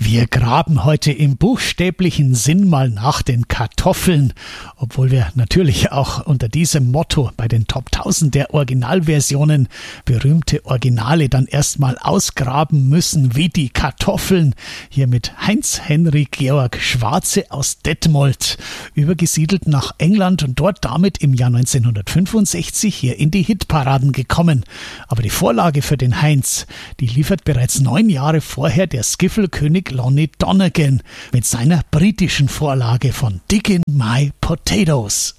Wir graben heute im buchstäblichen Sinn mal nach den Kartoffeln, obwohl wir natürlich auch unter diesem Motto bei den Top 1000 der Originalversionen berühmte Originale dann erstmal ausgraben müssen, wie die Kartoffeln. Hier mit Heinz-Henry Georg Schwarze aus Detmold, übergesiedelt nach England und dort damit im Jahr 1965 hier in die Hitparaden gekommen. Aber die Vorlage für den Heinz, die liefert bereits 9 Jahre vorher der Skiffle-König Lonnie Donegan mit seiner britischen Vorlage von Diggin' My Potatoes.